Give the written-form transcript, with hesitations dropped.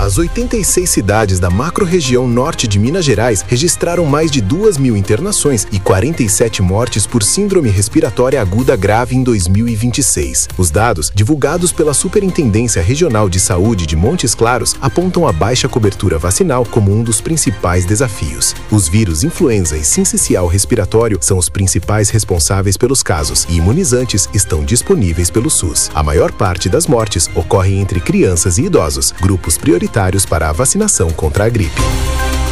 As 86 cidades da macro-região norte de Minas Gerais registraram mais de 2.000 internações e 47 mortes por síndrome respiratória aguda grave em 2026. Os dados, divulgados pela Superintendência Regional de Saúde de Montes Claros, apontam a baixa cobertura vacinal como um dos principais desafios. Os vírus influenza e sincicial respiratório são os principais responsáveis pelos casos e imunizantes estão disponíveis pelo SUS. A maior parte das mortes ocorre entre crianças e idosos, grupos prioritários para a vacinação contra a gripe.